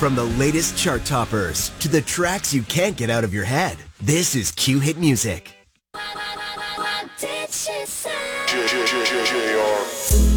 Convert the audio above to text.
From the latest chart toppers to the tracks you can't get out of your head, this is Q Hit Music. What did she say?